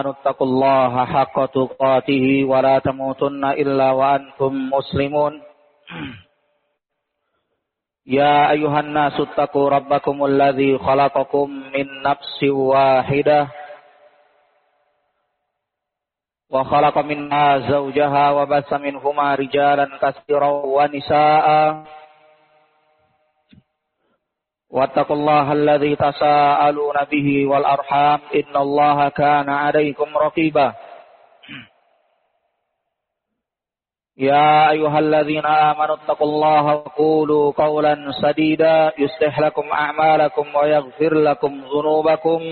اتقوا الله حق تقاته ولا تموتن إلا وأنتم مسلمون يا أيها الناس اتقوا ربكم الذي خلقكم من نفس واحدة وخلق منها زوجها وبث منهما رجالا كثيرا ونساء واتقوا الله الذي تساءلون به والأرحام إن الله كان عليكم رقيبا يا أيها الذين آمنوا اتقوا الله وقولوا قولا سديدا يصلح لكم أعمالكم ويغفر لكم ذنوبكم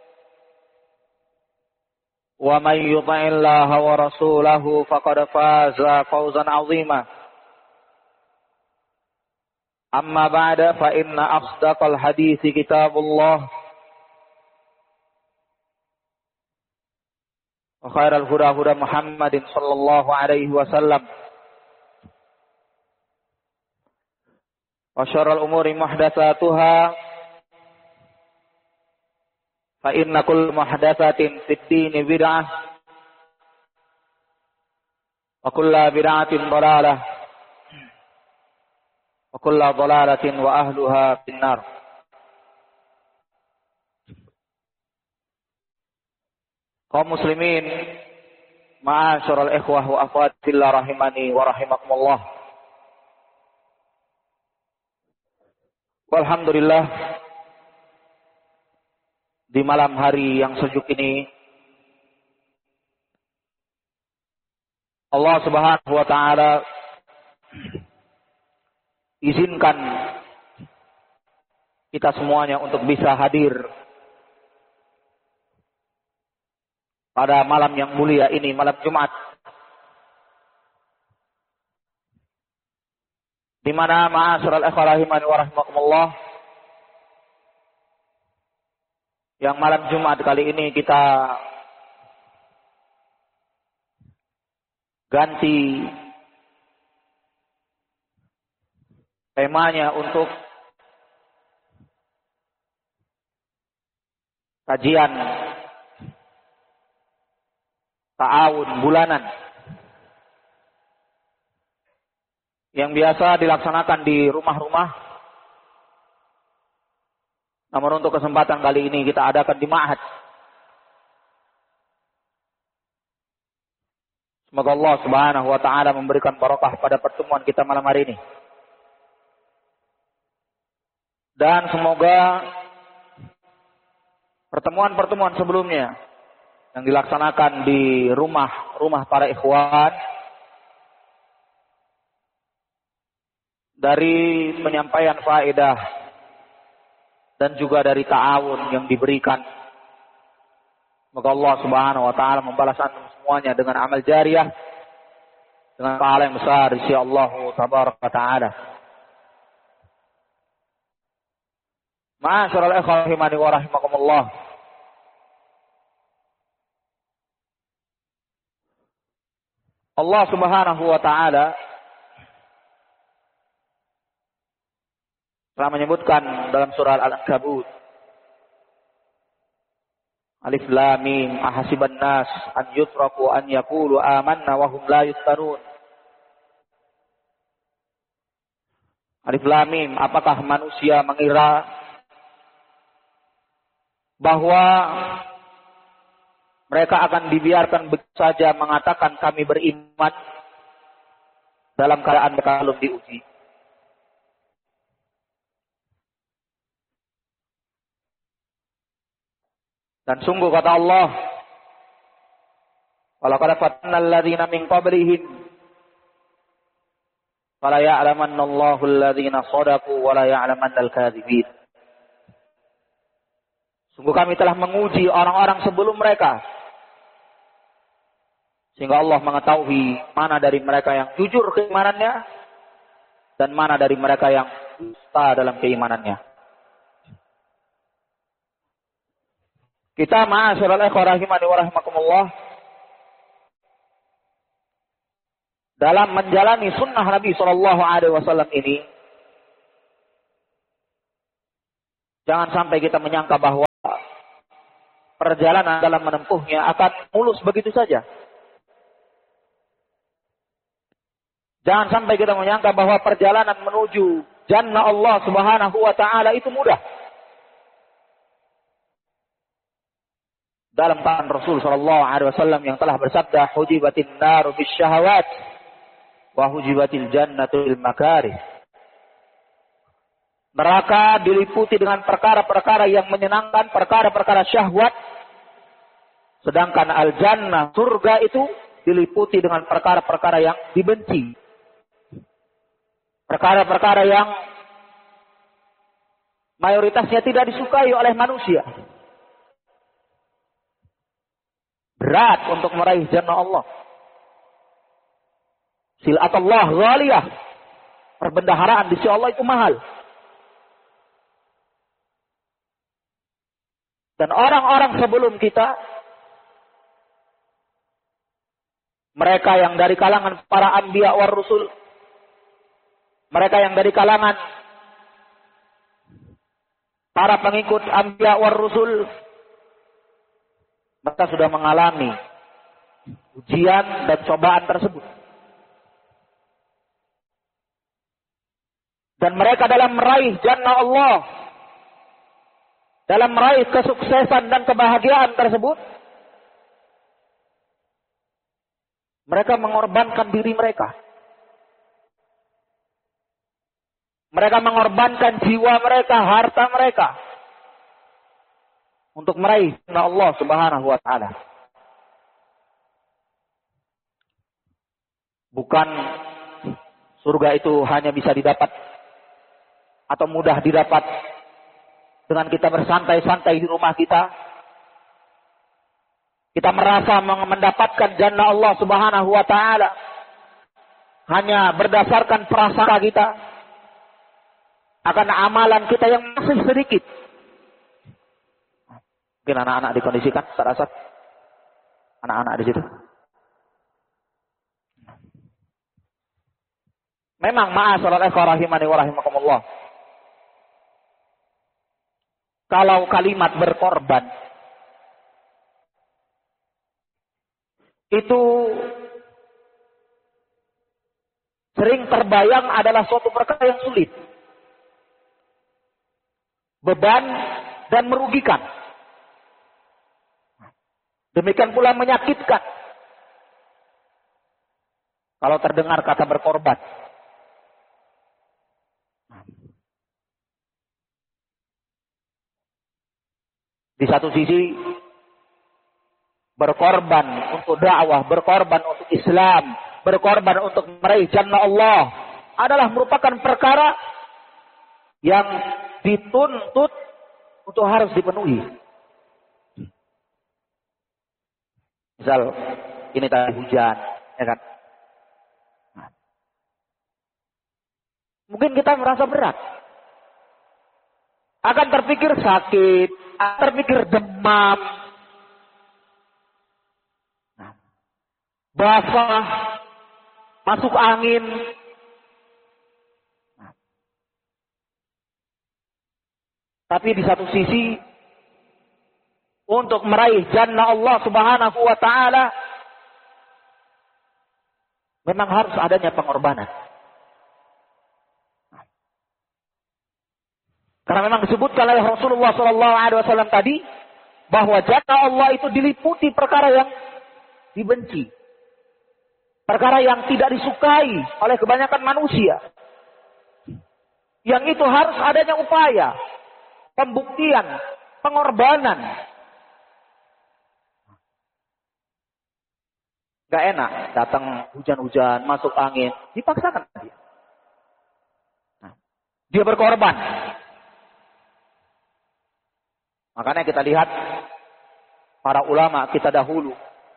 ومن يطع الله ورسوله فقد فاز فوزا عظيما أما بعد فإن أصدق الحديث كتاب الله وخير الهدى هدى محمد صلى الله عليه وسلم وشر الأمور محدثاتها فإن كل محدثة في الدين بدعة وكل بدعة ضلالة وكل ضلالة وأهلها في النار. Kaum muslimin, ma'asyiral ikhwah wa akhwat fillah rahimani wa rahimakumullah. Alhamdulillah, di malam hari yang sejuk ini Allah Subhanahu wa taala izinkan kita semuanya untuk bisa hadir pada malam yang mulia ini, malam Jumat, di mana ma'asyiral ikhwah rahimani wa rahimakumullah, yang malam Jumat kali ini kita ganti temanya untuk kajian ta'awun bulanan yang biasa dilaksanakan di rumah-rumah. Namun untuk kesempatan kali ini kita adakan di ma'had. Semoga Allah Subhanahu wa taala memberikan barakah pada pertemuan kita malam hari ini. Dan semoga pertemuan-pertemuan sebelumnya yang dilaksanakan di rumah para ikhwan, dari penyampaian faedah dan juga dari ta'awun yang diberikan, semoga Allah Subhanahu wa taala membalas antum semuanya dengan amal jariyah, dengan pahala yang besar insyaallah tabaraka taala. Ma'asyiral ikhwah rahimani wa rahimakumullah. Allah Subhanahu wa taala telah menyebutkan dalam surah Al-Ankabut, Alif Lam Mim, ahasiban nas an yutraku an yaqulu amanna wa hum la yuftanun. Alif Lam Mim, apakah manusia mengira bahwa mereka akan dibiarkan begitu saja mengatakan kami beriman dalam keadaan mereka belum diuji. Dan sungguh kata Allah, walaqad fatanna alladziina min qablihim fala ya'lamanna Allahu alladziina shadaqu wa la ya'lamanna al-kadzibin. Sungguh kami telah menguji orang-orang sebelum mereka, sehingga Allah mengetahui mana dari mereka yang jujur keimanannya dan mana dari mereka yang dusta dalam keimanannya. Kita ma'asyiral ikhwah rahimani wa rahimakumullah, dalam menjalani sunnah Nabi SAW ini, jangan sampai kita menyangka bahwa perjalanan dalam menempuhnya akan mulus begitu saja. Jangan sampai kita menyangka bahwa perjalanan menuju jannah Allah Subhanahu wa taala itu mudah. Dalam tangan Rasul sallallahu alaihi wasallam yang telah bersabda, "Hujibatin naru bisyahawat wa hujibatil jannatu bil makarih." Neraka diliputi dengan perkara-perkara yang menyenangkan, perkara-perkara syahwat. Sedangkan al-jannah, surga itu diliputi dengan perkara-perkara yang dibenci. Perkara-perkara yang mayoritasnya tidak disukai oleh manusia. Berat untuk meraih jannah Allah. Silatullah ghaliyah. Perbendaharaan di sisi Allah itu mahal. Dan orang-orang sebelum kita, mereka yang dari kalangan para anbiya war rusul, mereka yang dari kalangan para pengikut anbiya war rusul, mereka sudah mengalami ujian dan cobaan tersebut. Dan mereka dalam meraih jannah Allah, dalam meraih kesuksesan dan kebahagiaan tersebut, mereka mengorbankan diri mereka. Mereka mengorbankan jiwa mereka, harta mereka, untuk meraih jannah Allah Subhanahu wa taala. Bukan surga itu hanya bisa didapat atau mudah didapat dengan kita bersantai-santai di rumah kita. Kita merasa mendapatkan jannah Allah Subhanahu wa taala hanya berdasarkan prasangka kita akan amalan kita yang masih sedikit. Mungkin anak-anak dikondisikan, Ustaz, anak-anak di situ. Memang ma'asyiral ikhwah rahimani wa rahimakumullah. Kalau kalimat berkorban itu sering terbayang adalah suatu perkara yang sulit, beban dan merugikan. Demikian pula menyakitkan kalau terdengar kata berkorban. Di satu sisi berkorban untuk dakwah, berkorban untuk Islam, berkorban untuk meraih jannah Allah adalah merupakan perkara yang dituntut untuk harus dipenuhi. Misal ini tadi hujan, ya kan? Mungkin kita merasa berat. Akan terpikir sakit, akan terpikir demam, basah, masuk angin. Tapi di satu sisi, untuk meraih jannah Allah Subhanahu wa taala memang harus adanya pengorbanan. Karena memang disebutkan oleh Rasulullah SAW tadi bahwa jannah Allah itu diliputi perkara yang dibenci, perkara yang tidak disukai oleh kebanyakan manusia. Yang itu harus adanya upaya, pembuktian, pengorbanan. Gak enak datang hujan-hujan, masuk angin, dipaksakan dia. Dia berkorban. Makanya kita lihat para ulama kita dahulu,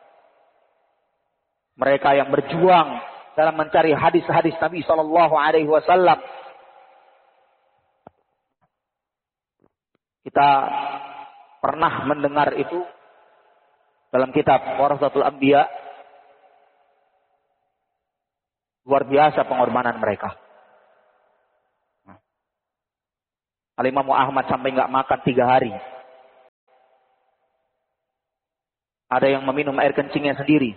mereka yang berjuang dalam mencari hadis-hadis Nabi Sallallahu Alaihi Wasallam. Kita pernah mendengar itu dalam kitab Warasatul Anbiya. Luar biasa pengorbanan mereka. Al-Imam Ahmad sampai nggak makan 3 hari. Ada yang meminum air kencingnya sendiri.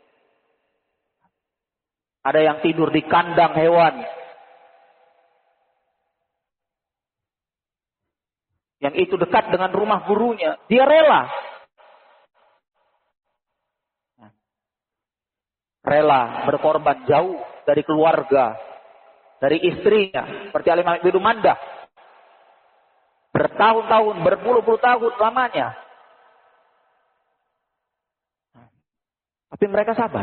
Ada yang tidur di kandang hewan. Yang itu dekat dengan rumah gurunya. Dia rela. Rela berkorban jauh dari keluarga. Dari istrinya. Seperti Al-Imam Ibnu Mandah. Bertahun-tahun, berpuluh-puluh tahun lamanya. Tapi mereka sabar.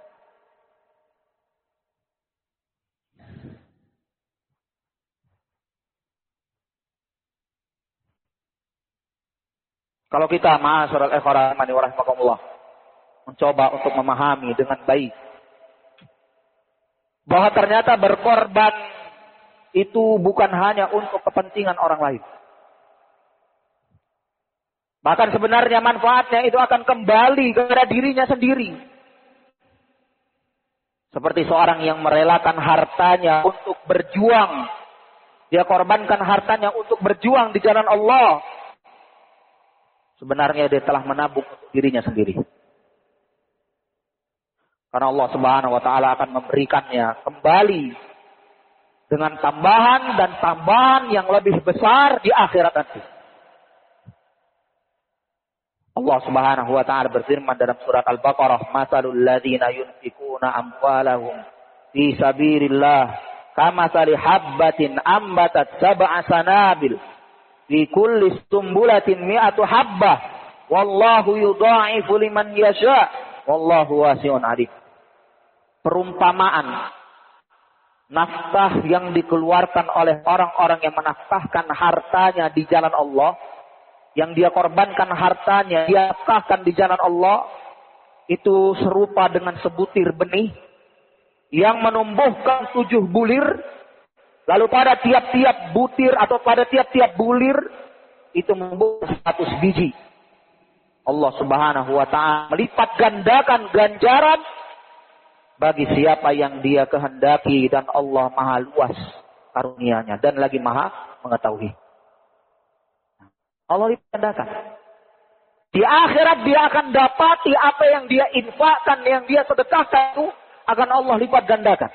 Kalau kita ma'asyiral ikhwan rahimani wa rahimakumullah, mencoba untuk memahami dengan baik bahwa ternyata berkorban itu bukan hanya untuk kepentingan orang lain. Bahkan sebenarnya manfaatnya itu akan kembali kepada dirinya sendiri. Seperti seorang yang merelakan hartanya untuk berjuang. Dia korbankan hartanya untuk berjuang di jalan Allah. Sebenarnya dia telah menabung untuk dirinya sendiri. Karena Allah Subhanahu wa taala akan memberikannya kembali dengan tambahan dan tambahan yang lebih besar di akhirat nanti. Allah Subhanahu wa taala berfirman dalam surat Al-Baqarah, "Matsalul ladzina yunfikuna amwalahum fi sabilillah kamatsali habbatin ambatat sab'a sanabil fi kulli sumbulatin mi'atu habbah wallahu yudha'ifu liman yasha wallahu wasi'un 'alim." Perumpamaan nafkah yang dikeluarkan oleh orang-orang yang menafkahkan hartanya di jalan Allah, yang dia korbankan hartanya, dia nafkahkan di jalan Allah, itu serupa dengan sebutir benih yang menumbuhkan 7 bulir, lalu pada tiap-tiap butir atau pada tiap-tiap bulir itu menumbuhkan 100 biji. Allah Subhanahu wa taala melipat gandakan ganjaran bagi siapa yang dia kehendaki, dan Allah maha luas karunia-Nya dan lagi maha mengetahui. Allah lipat gandakan. Di akhirat dia akan dapati apa yang dia infakkan, yang dia sedekahkan itu akan Allah lipat gandakan.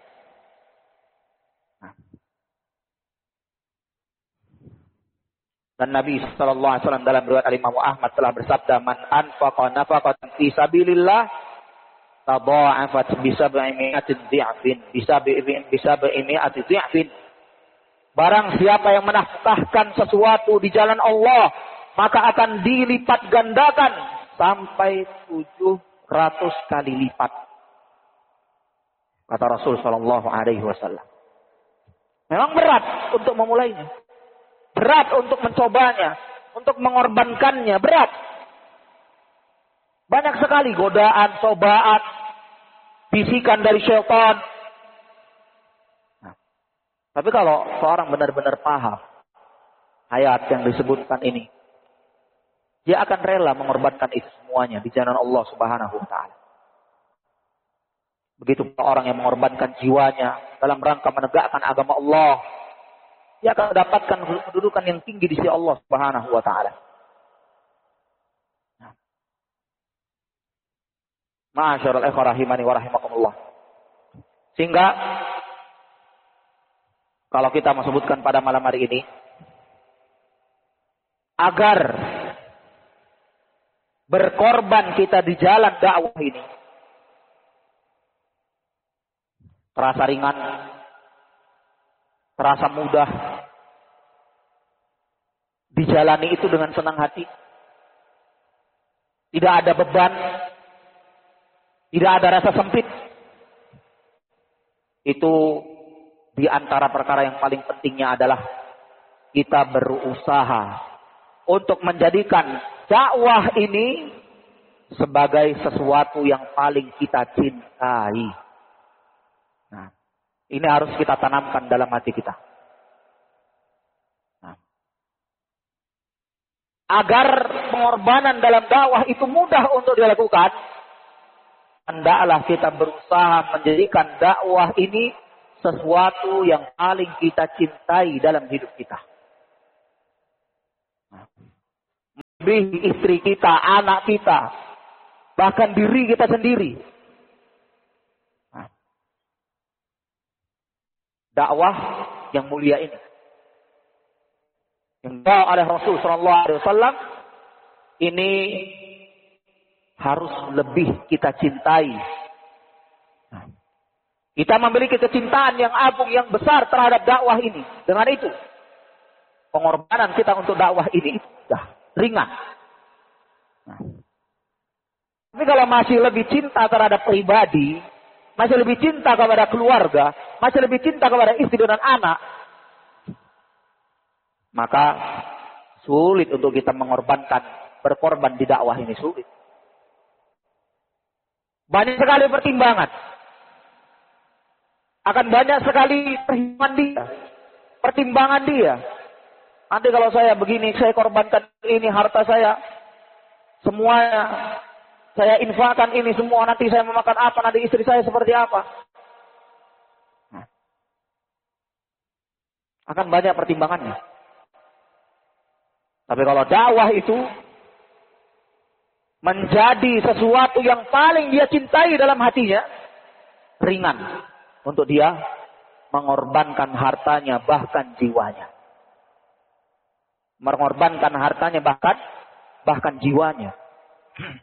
Dan Nabi sallallahu alaihi wasallam dalam riwayat Imam Ahmad telah bersabda, "Man anfaqa nafaqatan fi sabilillah tadha'afat bi 700 dhi'fin bi 700 dhi'fin." Barang siapa yang menafkahkan sesuatu di jalan Allah, maka akan dilipat gandakan sampai 700 kali lipat. Kata Rasul sallallahu alaihi wasallam. Memang berat untuk memulainya. Berat untuk mencobanya, untuk mengorbankannya, berat. Banyak sekali godaan, cobaan, bisikan dari syaitan. Nah, tapi kalau seorang benar-benar paham ayat yang disebutkan ini, dia akan rela mengorbankan itu semuanya di jalan Allah Subhanahu wa taala. Begitu orang yang mengorbankan jiwanya dalam rangka menegakkan agama Allah, dia akan mendapatkan kedudukan yang tinggi di sisi Allah Subhanahu wa taala. Ma'asyiral ikhwah rahimani wa rahimakumullah. Sehingga kalau kita mau sebutkan pada malam hari ini, agar berkorban kita di jalan dakwah ini terasa ringan, terasa mudah, dijalani itu dengan senang hati, tidak ada beban, tidak ada rasa sempit. Itu di antara perkara yang paling pentingnya adalah kita berusaha untuk menjadikan dakwah ini sebagai sesuatu yang paling kita cintai. Nah, ini harus kita tanamkan dalam hati kita. Nah, agar pengorbanan dalam dakwah itu mudah untuk dilakukan, hendaklah kita berusaha menjadikan dakwah ini sesuatu yang paling kita cintai dalam hidup kita. Lebih istri kita, anak kita, bahkan diri kita sendiri. Nah, dakwah yang mulia ini, yang dibawa oleh Rasul Sallallahu Alaihi Wasallam, ini harus lebih kita cintai. Nah, kita memiliki kecintaan yang agung, yang besar terhadap dakwah ini. Dengan itu, pengorbanan kita untuk dakwah ini sudah ringan. Nah, tapi kalau masih lebih cinta terhadap pribadi, masih lebih cinta kepada keluarga, masih lebih cinta kepada istri dan anak, maka sulit untuk kita berkorban di dakwah ini, sulit. Banyak sekali pertimbangan. Akan banyak sekali pertimbangan dia. Nanti kalau saya begini, saya korbankan ini, harta saya, semuanya saya infakkan ini semua, nanti saya memakan apa, nanti istri saya seperti apa. Akan banyak pertimbangannya. Tapi kalau dakwah itu menjadi sesuatu yang paling dia cintai dalam hatinya, ringan untuk dia mengorbankan hartanya, bahkan jiwanya. Mengorbankan hartanya, bahkan jiwanya.